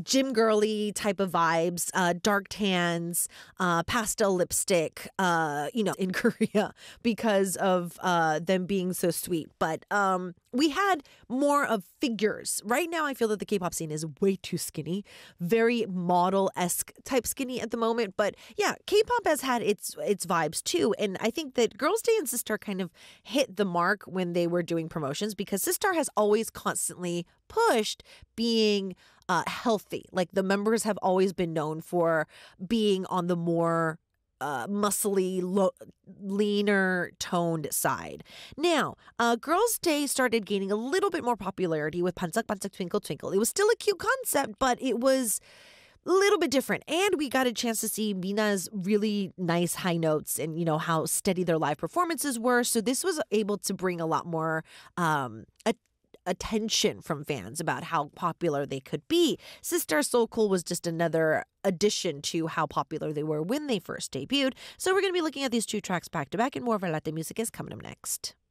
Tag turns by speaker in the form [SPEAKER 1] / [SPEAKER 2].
[SPEAKER 1] gym girly type of vibes, dark tans, pastel lipstick, in Korea because of them being so sweet. But we had more of figures. Right now, I feel that the K-pop scene is way too skinny, very model-esque type skinny at the moment. But yeah, K-pop has had its vibes too. And I think that Girls' Day and Sistar kind of hit the mark when they were doing promotions because Sistar has always constantly pushed being healthy. Like the members have always been known for being on the more muscly, leaner toned side. Now, Girls' Day started gaining a little bit more popularity with Bansak Bansak Twinkle Twinkle. It was still a cute concept, but it was a little bit different. And we got a chance to see Mina's really nice high notes and, how steady their live performances were. So this was able to bring a lot more attention from fans about how popular they could be. Sistar So Cool was just another addition to how popular they were when they first debuted. So we're going to be looking at these two tracks back to back, and more of our Latin music is coming up next.